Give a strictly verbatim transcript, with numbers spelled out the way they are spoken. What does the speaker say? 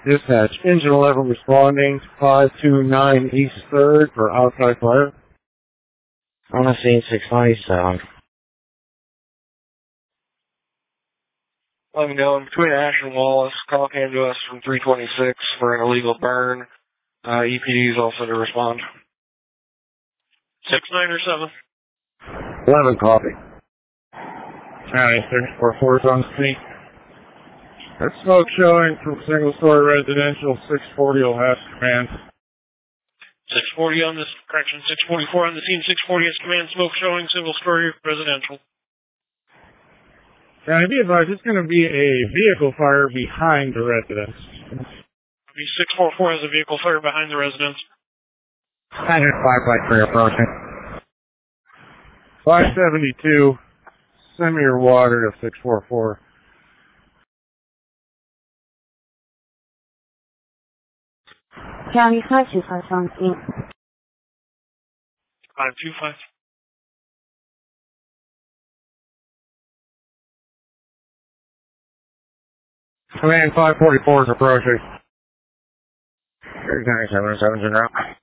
Dispatch, engine eleven responding to five two nine East third for outside fire. On the scene, six ninety-seven. I'm going between Ash and Wallace. Call came to us from three twenty-six for an illegal burn. Uh, E P D is also to respond. six nine or seven. eleven copy. County six four four is on scene. That's smoke showing from single-story residential. six forty will have command. six forty on this, correction, six forty-four on the scene. six forty has command, smoke showing, single-story residential. Can I be advised, it's going to be a vehicle fire behind the residence. six forty-four has a vehicle fire behind the residence. Standard five by three approaching. five seventy-two, send me your water to six forty-four. County five two five on scene. five two five. Command five forty-four is approaching. three ninety-seven, seven zero.